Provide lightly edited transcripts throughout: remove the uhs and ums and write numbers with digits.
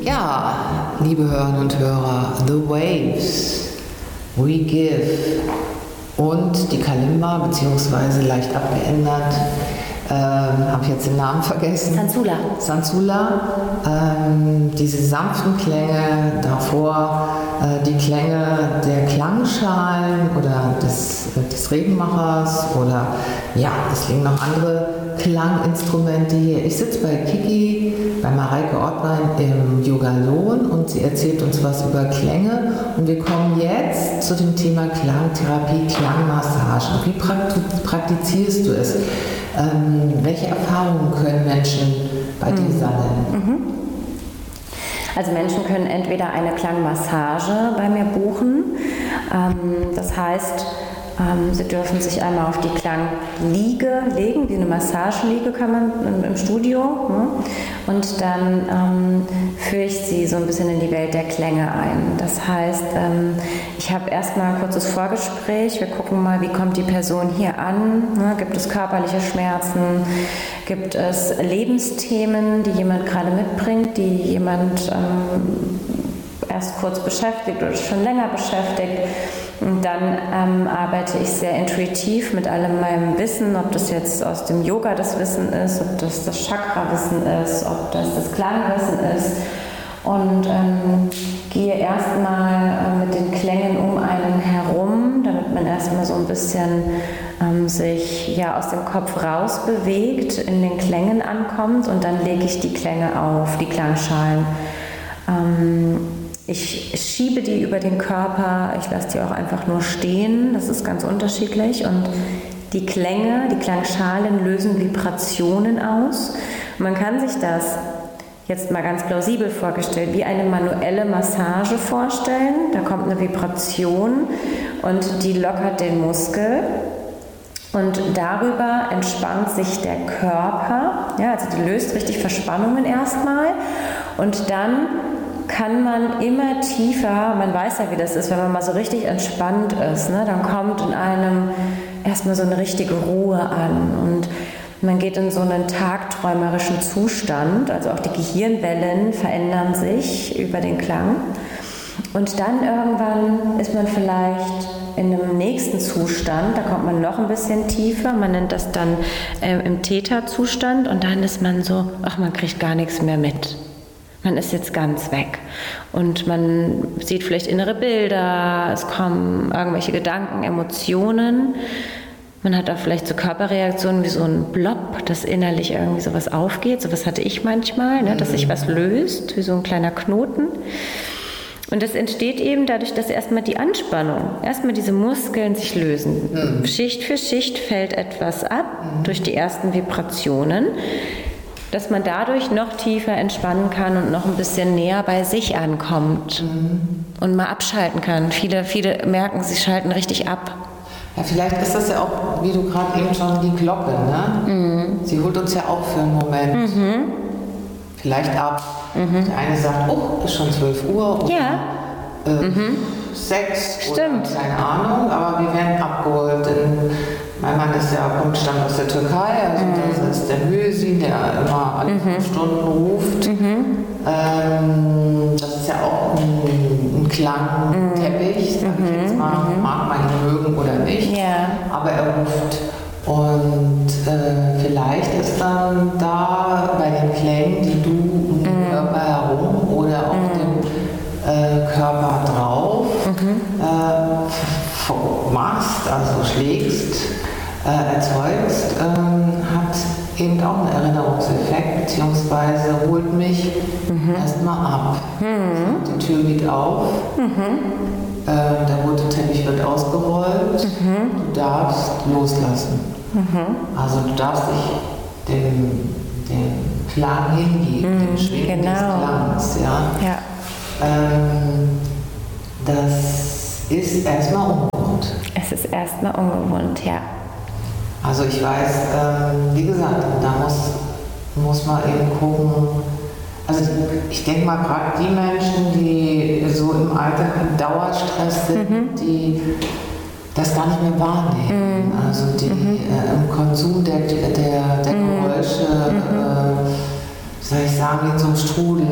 Ja, liebe Hörerinnen und Hörer, The Waves, We Give und die Kalimba, beziehungsweise leicht abgeändert, habe ich jetzt den Namen vergessen. Sansula. Diese sanften Klänge, davor die Klänge der Klangschalen oder des Regenmachers oder ja, es liegen noch andere Klanginstrumente hier. Ich sitze bei Kiki, bei Mareike Ottwein im Yogalon und sie erzählt uns was über Klänge und wir kommen jetzt zu dem Thema Klangtherapie, Klangmassagen. Wie praktizierst du es? Welche Erfahrungen können Menschen bei dir sammeln? Also Menschen können entweder eine Klangmassage bei mir buchen, das heißt, sie dürfen sich einmal auf die Klangliege legen, wie eine Massageliege kann man im Studio, ne? Und dann führe ich sie so ein bisschen in die Welt der Klänge ein. Das heißt, ich habe erstmal ein kurzes Vorgespräch, wir gucken mal, wie kommt die Person hier an, ne? Gibt es körperliche Schmerzen, gibt es Lebensthemen, die jemand gerade mitbringt, die jemand erst kurz beschäftigt oder schon länger beschäftigt. Und dann arbeite ich sehr intuitiv mit allem meinem Wissen, ob das jetzt aus dem Yoga das Wissen ist, ob das das Chakra-Wissen ist, ob das das Klangwissen ist. Und gehe erstmal mit den Klängen um einen herum, damit man erstmal so ein bisschen sich ja aus dem Kopf raus bewegt, in den Klängen ankommt und dann lege ich die Klänge auf, die Klangschalen. Ich schiebe die über den Körper, ich lasse die auch einfach nur stehen, das ist ganz unterschiedlich und die Klänge, die Klangschalen lösen Vibrationen aus. Und man kann sich das jetzt mal ganz plausibel vorgestellt, wie eine manuelle Massage vorstellen. Da kommt eine Vibration und die lockert den Muskel und darüber entspannt sich der Körper, ja, also die löst richtig Verspannungen erstmal und dann kann man immer tiefer, man weiß ja, wie das ist, wenn man mal so richtig entspannt ist, ne, dann kommt in einem erstmal so eine richtige Ruhe an und man geht in so einen tagträumerischen Zustand, also auch die Gehirnwellen verändern sich über den Klang und dann irgendwann ist man vielleicht in einem nächsten Zustand, da kommt man noch ein bisschen tiefer, man nennt das dann im Theta-Zustand und dann ist man so, ach, man kriegt gar nichts mehr mit. Man ist jetzt ganz weg und man sieht vielleicht innere Bilder, es kommen irgendwelche Gedanken, Emotionen. Man hat auch vielleicht so Körperreaktionen wie so ein Blob, dass innerlich irgendwie sowas aufgeht. Sowas hatte ich manchmal, ne, dass sich was löst, wie so ein kleiner Knoten. Und das entsteht eben dadurch, dass erstmal die Anspannung, erstmal diese Muskeln sich lösen. Schicht für Schicht fällt etwas ab durch die ersten Vibrationen, dass man dadurch noch tiefer entspannen kann und noch ein bisschen näher bei sich ankommt und mal abschalten kann. Viele merken, sie schalten richtig ab. Ja, vielleicht ist das ja auch, wie du gerade eben schon, die Glocke, ne? Sie holt uns ja auch für einen Moment vielleicht ab. Der eine sagt, oh, ist schon 12 Uhr oder Ja. 6 Stimmt. oder keine Ahnung, aber wir werden abgeholt. Denn mein Mann stammt aus der Türkei, also das ist der Hüsi, der immer alle 5 Stunden ruft. Das ist ja auch ein Klangteppich, sag ich jetzt mal, mag man ihn mögen oder nicht, aber er ruft. Und vielleicht ist dann da bei den Klängen, die du um den Körper herum oder auf dem Körper drauf machst, also schlägst, erzeugst, hat eben auch einen Erinnerungseffekt, beziehungsweise holt mich erstmal ab. Die Tür geht auf, der rote Teppich wird ausgerollt, du darfst loslassen. Also du darfst dich dem Klang hingeben, dem Schwingen des Klangs. Ja. Das ist erstmal ungewohnt. Es ist erstmal ungewohnt, ja. Also ich weiß, wie gesagt, da muss man eben gucken. Also ich denke mal, gerade die Menschen, die so im Alltag im Dauerstress sind, die das gar nicht mehr wahrnehmen. Also die im Konsum der Geräusche soll ich sagen, wie in so einem Strudel,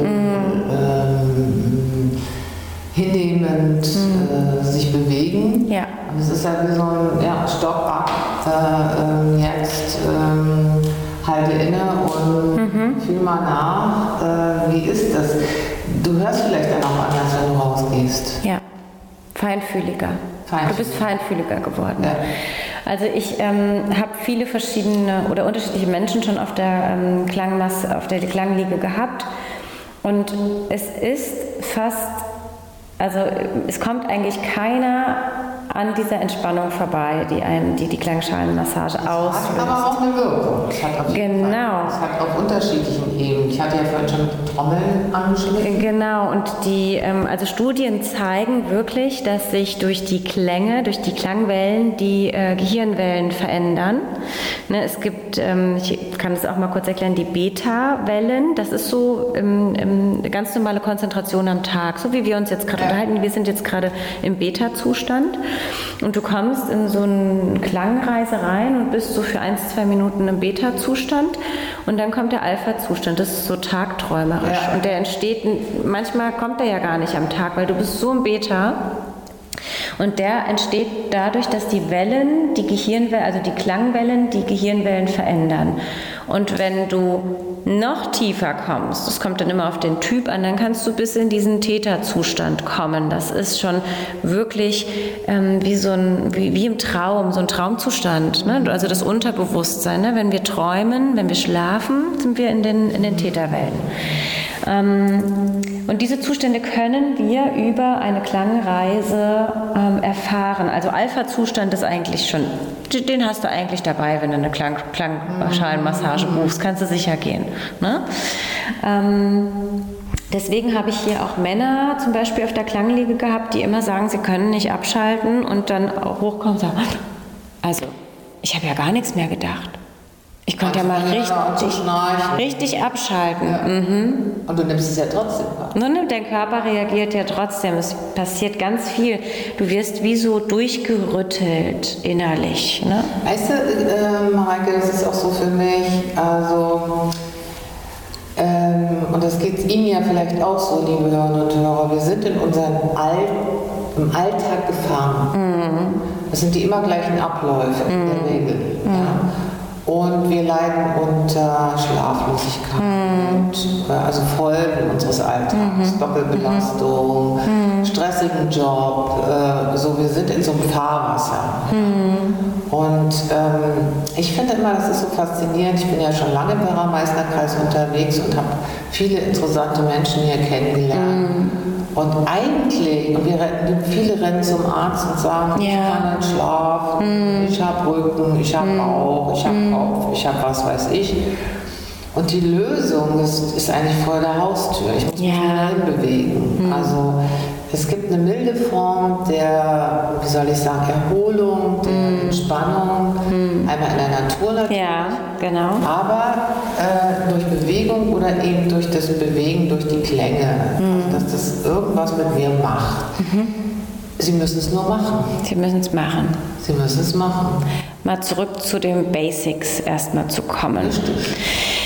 hinnehmend sich bewegen. Ja. Und es ist ja wie so ein Stopp ab, jetzt halte inne und fühl mal nach, wie ist das? Du hörst vielleicht dann auch anders, wenn du rausgehst. Ja, feinfühliger. Du bist feinfühliger geworden. Ja. Also ich habe viele verschiedene oder unterschiedliche Menschen schon auf der Klangliege gehabt und es ist fast, also es kommt eigentlich keiner an dieser Entspannung vorbei, die Klangschalenmassage auslöst. Das hat aber auch eine Wirkung. Es hat auf unterschiedlichen Ebenen. Ich hatte ja vorhin schon mit Trommeln angeschnitten. Genau, und also Studien zeigen wirklich, dass sich durch die Klänge, durch die Klangwellen, die Gehirnwellen verändern. Ne, es gibt, ich kann es auch mal kurz erklären, die Beta-Wellen, das ist so eine ganz normale Konzentration am Tag, so wie wir uns jetzt gerade unterhalten. Wir sind jetzt gerade im Beta-Zustand. Und du kommst in so eine Klangreise rein und bist so für 1-2 Minuten im Beta-Zustand und dann kommt der Alpha-Zustand, das ist so tagträumerisch. Ja. Und der entsteht, manchmal kommt der ja gar nicht am Tag, weil du bist so im Beta. Und der entsteht dadurch, dass die Wellen, die Gehirnwellen, also die Klangwellen, die Gehirnwellen verändern. Und wenn du noch tiefer kommst, das kommt dann immer auf den Typ an, dann kannst du bis in diesen Theta-Zustand kommen. Das ist schon wirklich wie im Traum, so ein Traumzustand. Ne? Also das Unterbewusstsein. Ne? Wenn wir träumen, wenn wir schlafen, sind wir in den Theta-Wellen. Und diese Zustände können wir über eine Klangreise erfahren. Also Alpha-Zustand ist eigentlich schon, den hast du eigentlich dabei, wenn du eine Klangschalenmassage buchst, kannst du sicher gehen. Ne? Deswegen habe ich hier auch Männer zum Beispiel auf der Klangliege gehabt, die immer sagen, sie können nicht abschalten und dann auch hochkommen und sagen, also ich habe ja gar nichts mehr gedacht. Ich konnte ja mal richtig abschalten. Ja. Und du nimmst es ja trotzdem wahr. Der Körper reagiert ja trotzdem. Es passiert ganz viel. Du wirst wie so durchgerüttelt innerlich. Ne? Weißt du, Mareike, das ist auch so für mich, also, und das geht Ihnen ja vielleicht auch so, liebe Hörerinnen und Hörer, wir sind in unserem im Alltag gefangen. Das sind die immer gleichen Abläufe in der Regel. Ja? Und wir leiden unter Schlaflosigkeit, also Folgen unseres Alltags, Doppelbelastung, stressigen Job, wir sind in so einem Fahrwasser. Und ich finde immer, das ist so faszinierend, ich bin ja schon lange im Werra-Meißner-Kreis unterwegs und habe viele interessante Menschen hier kennengelernt. Und eigentlich, viele rennen zum Arzt und sagen, ich kann nicht schlafen, ich habe Rücken, ich habe Bauch, ich habe Kopf, ich habe was weiß ich. Und die Lösung ist eigentlich vor der Haustür. Ich muss mich hinbewegen. Also es gibt eine milde Form der, wie soll ich sagen, Erholung, der Entspannung, einmal in der Natur natürlich. Ja, genau. Aber durch Bewegung oder eben durch das Bewegen, durch die Klänge, dass das irgendwas mit mir macht. Sie müssen es nur machen. Sie müssen es machen. Sie müssen es machen. Mal zurück zu den Basics erstmal zu kommen. Richtig.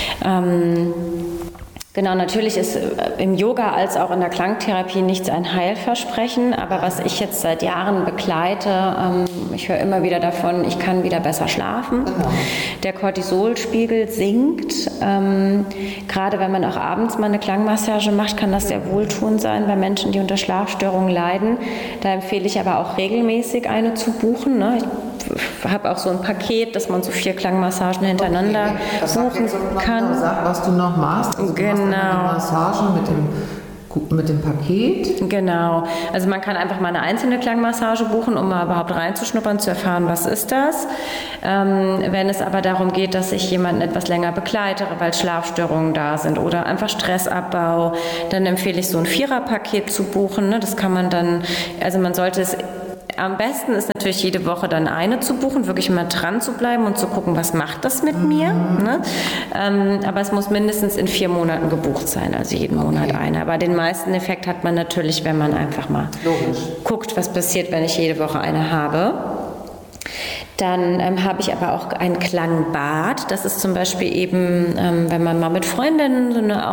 Genau, natürlich ist im Yoga als auch in der Klangtherapie nichts ein Heilversprechen, aber was ich jetzt seit Jahren begleite, ich höre immer wieder davon, ich kann wieder besser schlafen. Genau. Der Cortisolspiegel sinkt. Gerade wenn man auch abends mal eine Klangmassage macht, kann das sehr wohltuend sein bei Menschen, die unter Schlafstörungen leiden. Da empfehle ich aber auch regelmäßig eine zu buchen. Ne? Ich habe auch so ein Paket, dass man so 4 Klangmassagen hintereinander buchen kann. Sag, was du noch machst. Also genau. Du machst die Massagen mit dem Paket. Genau. Also man kann einfach mal eine einzelne Klangmassage buchen, um mal überhaupt reinzuschnuppern, zu erfahren, was ist das. Wenn es aber darum geht, dass ich jemanden etwas länger begleite, weil Schlafstörungen da sind oder einfach Stressabbau, dann empfehle ich so ein 4er-Paket zu buchen. Ne? Das kann man dann, also man sollte es am besten ist natürlich jede Woche dann eine zu buchen, wirklich mal dran zu bleiben und zu gucken, was macht das mit mir. Ne? Aber es muss mindestens in 4 Monaten gebucht sein, also jeden Monat eine. Aber den meisten Effekt hat man natürlich, wenn man einfach mal guckt, was passiert, wenn ich jede Woche eine habe. Dann habe ich aber auch ein Klangbad. Das ist zum Beispiel eben, wenn man mal mit Freundinnen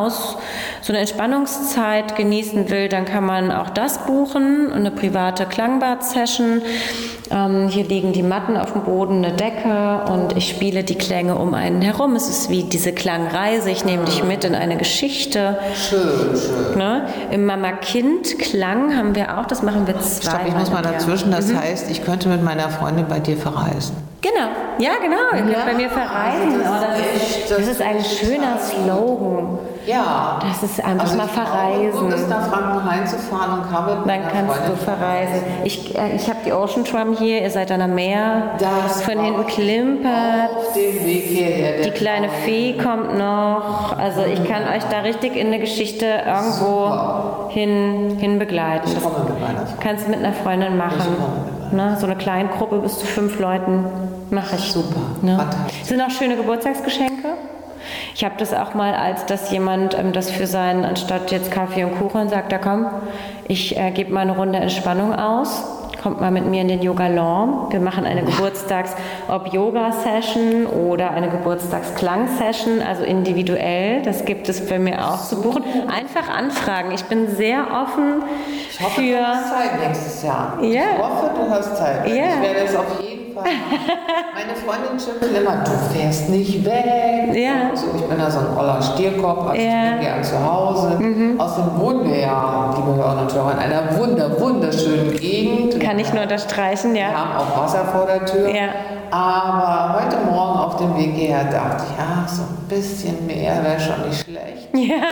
so eine Entspannungszeit genießen will, dann kann man auch das buchen, eine private Klangbad-Session. Hier liegen die Matten auf dem Boden, eine Decke und ich spiele die Klänge um einen herum. Es ist wie diese Klangreise. Ich nehme dich mit in eine Geschichte. Schön. Ne? Im Mama-Kind-Klang haben wir auch, das machen wir zweimal. Ich muss mal dazwischen, das heißt, ich könnte mit meiner Freundin bei dir verreisen. Genau, ja genau, ihr könnt bei mir verreisen. Das ist ein schöner Slogan. Ja. Das ist einfach mal verreisen. Bis nach Frankenhain zu fahren und kann mit Dann kannst du verreisen. Ich habe die Ocean Drum hier, ihr seid dann am Meer. Das von hinten klimpert. Auf dem Weg hierher. Die kleine Fee kommt noch. Also ich kann euch da richtig in eine Geschichte irgendwo hin begleiten. Ich komme mit meiner Freundin. Kannst du mit einer Freundin machen. Ne? So eine kleine Gruppe bis zu 5 Leuten mache ich. Super. Ne? Sind auch schöne Geburtstagsgeschenke. Ich habe das auch mal, als dass jemand das für seinen, anstatt jetzt Kaffee und Kuchen, sagt, da komm, ich gebe mal eine Runde Entspannung aus. Kommt mal mit mir in den Yoga-Lawn. Wir machen eine Geburtstags-Yoga-Session oder eine Geburtstagsklang-Session, also individuell. Das gibt es bei mir auch zu buchen. Einfach anfragen. Ich bin sehr offen ich hoffe, für... du hast Zeit nächstes Jahr. Ja. Ich hoffe, du hast Zeit. Ja. Ich werde es auf jeden Fall machen. Meine Freundin schimpft immer, du fährst nicht weg. Ja. So, ich bin da so ein oller Stierkopf, also ich bin gern zu Hause. Außerdem wohnen wir ja, liebe Hörer und Hörer, in einer wunderschönen Gegend. Kann ich nur unterstreichen, ja. Wir haben auch Wasser vor der Tür. Ja. Aber heute Morgen auf dem Weg hierher dachte ich, ach, so ein bisschen mehr wäre schon nicht schlecht. Ja.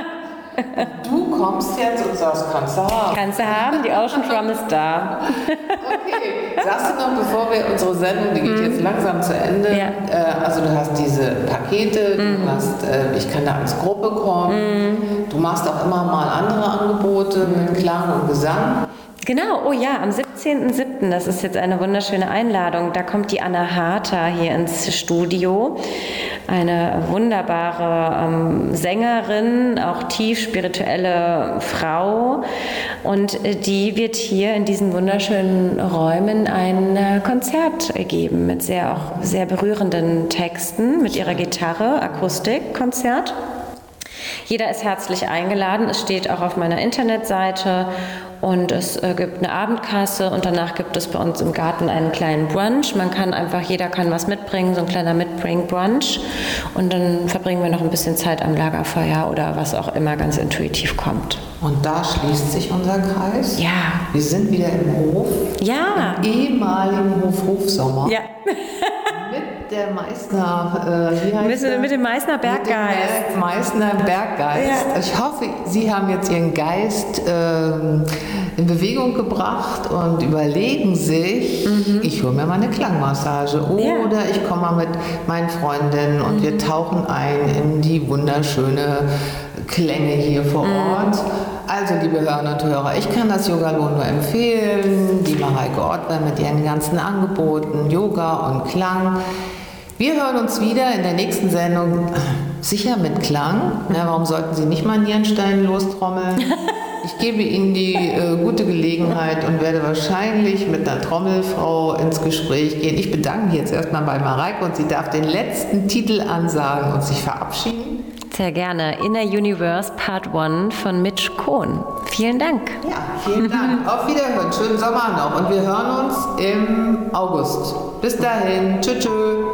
Du kommst jetzt und sagst, kannst du haben. Kannst du haben, die Ocean Drum ist da. Okay, sagst du noch, bevor wir unsere Sendung, die geht jetzt langsam zu Ende, Ja. Also du hast diese Pakete, du hast, ich kann da als Gruppe kommen, du machst auch immer mal andere Angebote mit Klang und Gesang. Genau, oh ja, am 17.07., das ist jetzt eine wunderschöne Einladung, da kommt die Anna Harter hier ins Studio. Eine wunderbare Sängerin, auch tief spirituelle Frau. Und die wird hier in diesen wunderschönen Räumen ein Konzert geben mit sehr berührenden Texten, mit ihrer Gitarre, Akustikkonzert. Jeder ist herzlich eingeladen. Es steht auch auf meiner Internetseite und es gibt eine Abendkasse und danach gibt es bei uns im Garten einen kleinen Brunch. Jeder kann was mitbringen, so ein kleiner Mitbring-Brunch und dann verbringen wir noch ein bisschen Zeit am Lagerfeuer oder was auch immer ganz intuitiv kommt. Und da schließt sich unser Kreis. Ja. Wir sind wieder im Hof. Ja. Im ehemaligen Hofsommer. Ja. Mit der Meißner, mit dem Meißner Berggeist. Mit dem Meißner Berggeist. Ja. Ich hoffe, Sie haben jetzt Ihren Geist in Bewegung gebracht und überlegen sich, ich hole mir mal eine Klangmassage oder ich komme mal mit meinen Freundinnen und wir tauchen ein in die wunderschöne Klänge hier vor Ort. Also, liebe Hörerinnen und Hörer, ich kann das Yoga-Lohn nur empfehlen. Die Mareike Ortwein mit ihren ganzen Angeboten, Yoga und Klang. Wir hören uns wieder in der nächsten Sendung, sicher mit Klang. Ja, warum sollten Sie nicht mal Nierenstein lostrommeln? Ich gebe Ihnen die gute Gelegenheit und werde wahrscheinlich mit einer Trommelfrau ins Gespräch gehen. Ich bedanke mich jetzt erstmal bei Mareike und sie darf den letzten Titel ansagen und sich verabschieden. Sehr gerne. Inner Universe Part 1 von Mitch Cohn. Vielen Dank. Ja, vielen Dank. Auf Wiederhören. Schönen Sommer noch. Und wir hören uns im August. Bis dahin. Tschüss.